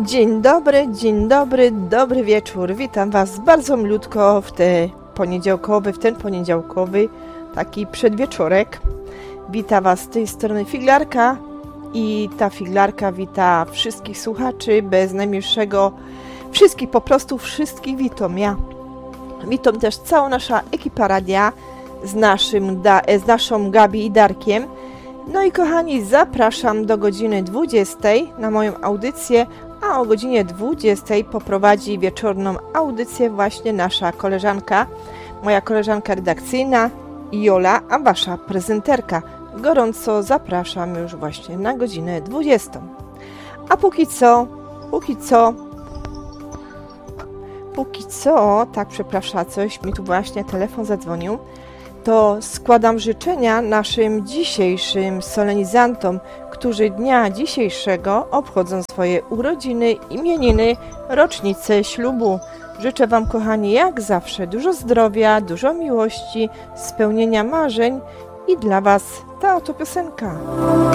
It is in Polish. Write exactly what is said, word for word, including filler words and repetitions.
Dzień dobry, dzień dobry, dobry wieczór. Witam Was bardzo milutko w te poniedziałkowy, w ten poniedziałkowy taki przedwieczorek. Wita Was z tej strony Figlarka i ta Figlarka wita wszystkich słuchaczy bez najmniejszego, wszystkich, po prostu wszystkich witam ja. Witam też całą nasza ekipa radia z, naszym, da, z naszą Gabi i Darkiem. No i kochani, zapraszam do godziny dwudziestej na moją audycję, a o godzinie dwudziestej poprowadzi wieczorną audycję właśnie nasza koleżanka, moja koleżanka redakcyjna Jola, a wasza prezenterka. Gorąco zapraszam już właśnie na godzinę dwudziestą. A póki co, póki co, póki co, tak przepraszam, coś mi tu właśnie telefon zadzwonił, to składam życzenia naszym dzisiejszym solenizantom, którzy dnia dzisiejszego obchodzą swoje urodziny, imieniny, rocznice ślubu. Życzę Wam, kochani, jak zawsze dużo zdrowia, dużo miłości, spełnienia marzeń i dla Was ta oto piosenka.